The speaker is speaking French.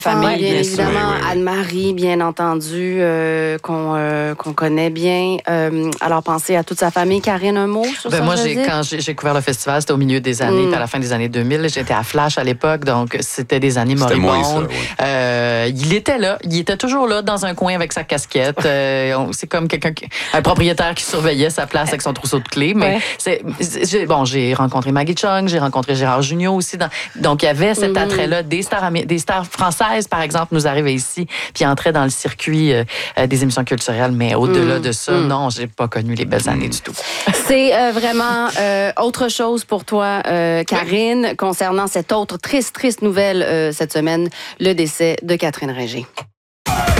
famille, bien évidemment. Oui. Anne-Marie, bien entendu, qu'on connaît bien. Alors, pensez à toute sa famille. Karine, un mot sur ça? Moi, quand j'ai couvert le festival, c'était au milieu des années, à la fin des années 2000. J'étais à Flash à l'époque, donc c'était des années moribondes. Il était là, il était toujours là, dans un coin avec sa casquette. C'est comme un propriétaire qui surveillait sa place avec son trousseau de clés. Mais j'ai rencontré Maggie Chung, j'ai rencontré Gérard Jugnot aussi. Donc, il y avait cet attrait-là. Des stars françaises, par exemple, nous arrivaient ici, puis entraient dans le circuit des émissions culturelles. Mais au-delà de ça, non, j'ai pas connu les belles années du tout. C'est vraiment autre chose pour toi, Karine, concernant cette autre triste nouvelle cette semaine, le décès de Catherine Ringer.